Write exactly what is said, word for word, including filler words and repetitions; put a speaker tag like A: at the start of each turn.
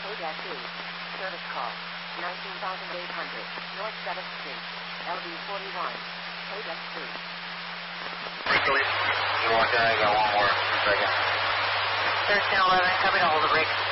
A: Kodak two. Service call. nineteen thousand eight hundred. North seventh Street. L D forty-one. Kodak two.
B: Briefly, you want that? I got one more. Second.
A: thirteen eleven, coming to hold the brakes.